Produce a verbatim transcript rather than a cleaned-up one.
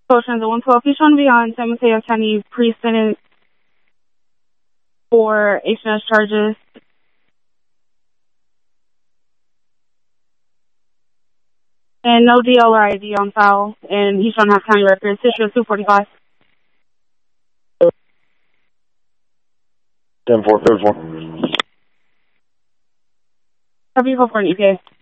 Oceans at one twelve. He's trying to be on San Mateo County pre-sentence for H and S charges. And no D L or I D on file. And he's trying to have county records. Issue two forty-five. ten four, third four. Have you go for an E P A?